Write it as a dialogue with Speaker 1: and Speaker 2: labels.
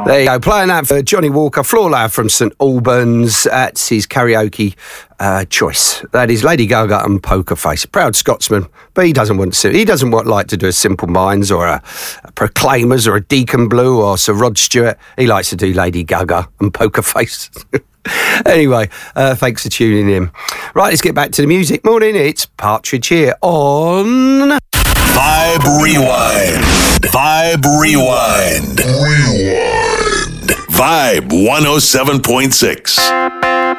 Speaker 1: There you go, playing that for Johnny Walker, floor lad from St Albans. That's his karaoke choice. That is Lady Gaga and Poker Face. Proud Scotsman, but he doesn't want like to do a Simple Minds or a Proclaimers or a Deacon Blue or Sir Rod Stewart. He likes to do Lady Gaga and Poker Face. Anyway, thanks for tuning in. Right, let's get back to the music. Morning, it's Partridge here on
Speaker 2: Vibe Rewind. Vibe Rewind. Vibe 107.6.